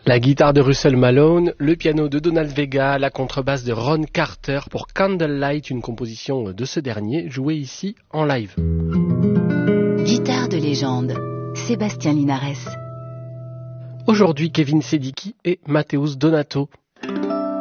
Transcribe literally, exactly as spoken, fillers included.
La guitare de Russell Malone, le piano de Donald Vega, la contrebasse de Ron Carter pour Candlelight, une composition de ce dernier, jouée ici en live. Guitare de légende, Sébastien Linares. Aujourd'hui, Kevin Sedicki et Mateusz Donato.